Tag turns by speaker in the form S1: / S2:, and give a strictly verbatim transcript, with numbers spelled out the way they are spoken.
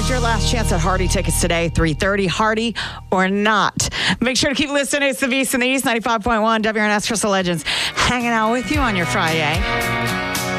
S1: has your last chance at Hardy tickets today, three thirty, Hardy or not. Make sure to keep listening. It's the Beast in the East, ninety-five point one, W R N S Crystal Legends, hanging out with you on your Friday.